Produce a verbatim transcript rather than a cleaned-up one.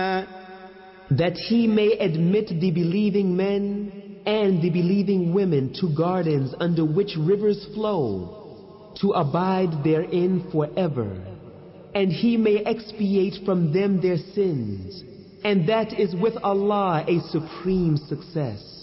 that he may admit the believing men and the believing women to gardens under which rivers flow, to abide therein forever, and he may expiate from them their sins, and that is with Allah a supreme success.